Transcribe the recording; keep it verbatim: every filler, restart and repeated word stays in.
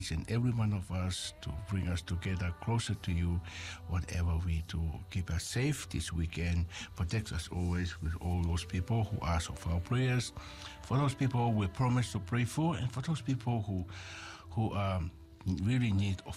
each and every one of us to bring us together closer to you, whatever we do. Keep us safe this weekend. Protect us always with all those people who ask of our prayers. For those people we promise to pray for, and for those people who who um, really need of